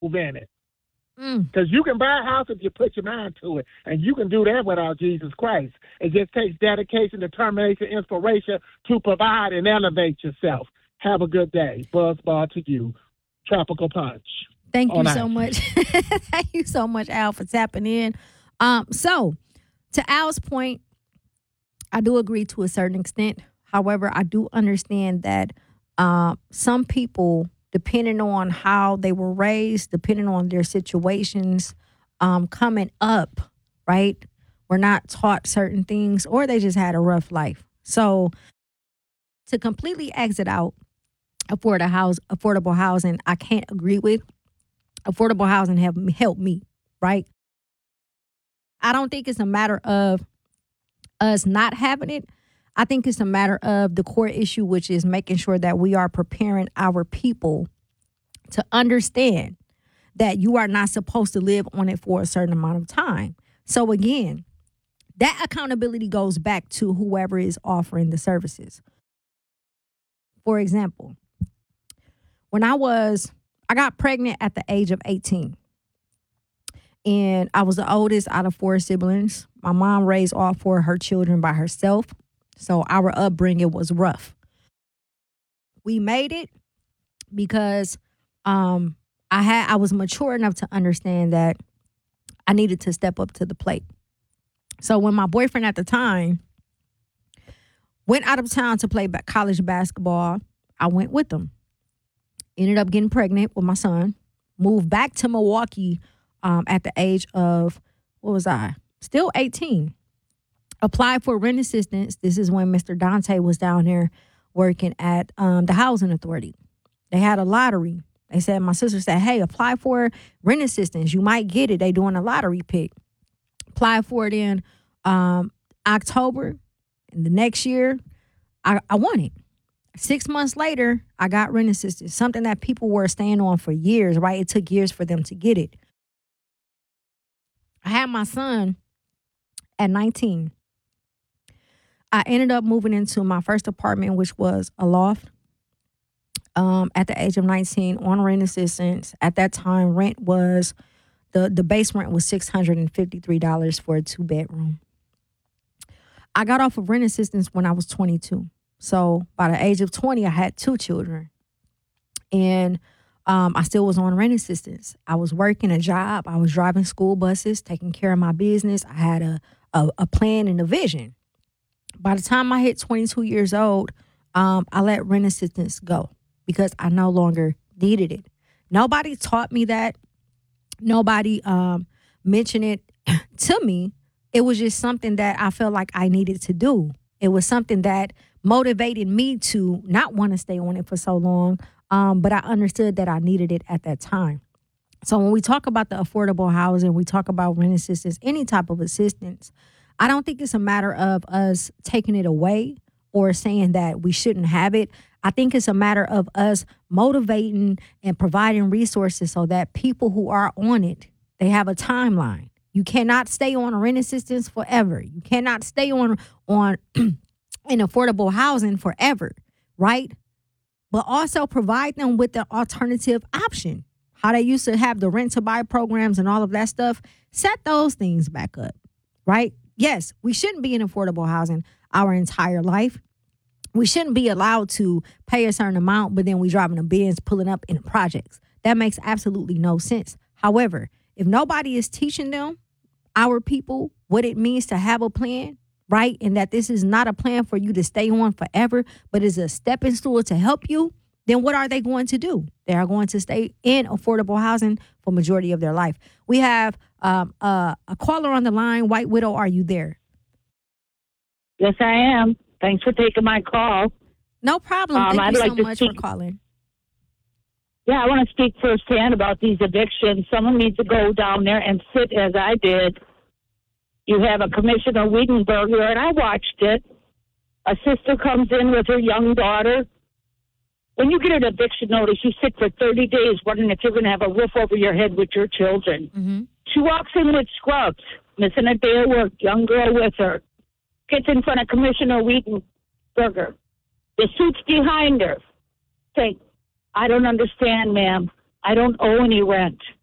move in it. Mm. Because you can buy a house if you put your mind to it, and you can do that without Jesus Christ. It just takes dedication, determination, inspiration to provide and elevate yourself. Have a good day. Buzzball to you. Tropical Punch. Thank you On so ice. much. Thank you so much, Al, for tapping in. So to Al's point, I do agree to a certain extent. However, I do understand that some people, depending on how they were raised, depending on their situations coming up, right, were not taught certain things, or they just had a rough life. So to completely exit out affordable housing, I can't agree with. Affordable housing have helped me, right? I don't think it's a matter of us not having it. I think it's a matter of the core issue, which is making sure that we are preparing our people to understand that you are not supposed to live on it for a certain amount of time. So again, that accountability goes back to whoever is offering the services. For example, when I got pregnant at the age of 18. And I was the oldest out of 4 siblings. My mom raised all 4 of her children by herself. So our upbringing was rough. We made it because I was mature enough to understand that I needed to step up to the plate. So when my boyfriend at the time went out of town to play college basketball, I went with him. Ended up getting pregnant with my son. Moved back to Milwaukee at the age of, what was I? Still 18. Applied for rent assistance. This is when Mr. Dante was down there working at the housing authority. They had a lottery. They said, my sister said, hey, apply for rent assistance. You might get it. They doing a lottery pick. Applied for it in October. And the next year, I won it. 6 months later, I got rent assistance, something that people were staying on for years, right? It took years for them to get it. I had my son at 19. I ended up moving into my first apartment, which was a loft, at the age of 19 on rent assistance. At that time, rent was, the base rent was $653 for a 2-bedroom. I got off of rent assistance when I was 22. So by the age of 20, I had 2 children. And I still was on rent assistance. I was working a job. I was driving school buses, taking care of my business. I had a plan and a vision. By the time I hit 22 years old, I let rent assistance go because I no longer needed it. Nobody taught me that. Nobody mentioned it to me. It was just something that I felt like I needed to do. It was something that motivated me to not want to stay on it for so long. But I understood that I needed it at that time. So when we talk about the affordable housing, we talk about rent assistance, any type of assistance, I don't think it's a matter of us taking it away or saying that we shouldn't have it. I think it's a matter of us motivating and providing resources so that people who are on it, they have a timeline. You cannot stay on rent assistance forever. You cannot stay on in affordable housing forever, right? But also provide them with the alternative option. How they used to have the rent to buy programs and all of that stuff. Set those things back up, right? Yes, we shouldn't be in affordable housing our entire life. We shouldn't be allowed to pay a certain amount, but then we driving a Benz pulling up in the projects. That makes absolutely no sense. However, if nobody is teaching them, our people, what it means to have a plan, right? And that this is not a plan for you to stay on forever, but is a stepping stool to help you, then what are they going to do? They are going to stay in affordable housing for majority of their life. We have a caller on the line. White Widow, are you there? Yes, I am. Thanks for taking my call. No problem. Thank I'd you like so to much speak- for calling. Yeah, I want to speak firsthand about these evictions. Someone needs to go down there and sit as I did. You have a Commissioner Wiedenberger, and I watched it. A sister comes in with her young daughter. When you get an eviction notice, you sit for 30 days wondering if you're going to have a roof over your head with your children. Mm-hmm. She walks in with scrubs, missing a day of work, young girl with her. Gets in front of Commissioner Wiedenberger. The suit's behind her. Say, I don't understand, ma'am. I don't owe any rent.